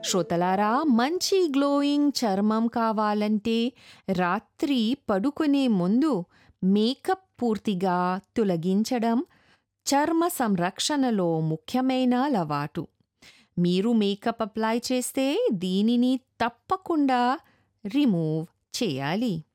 శ్రోతలారా, మంచి గ్లోయింగ్ చర్మం కావాలంటే రాత్రి పడుకునే ముందు మేకప్ పూర్తిగా తొలగించడం చర్మ సంరక్షణలో ముఖ్యమైన అలవాటు. మీరు మేకప్ అప్లై చేస్తే దీనిని తప్పకుండా రిమూవ్ చేయాలి.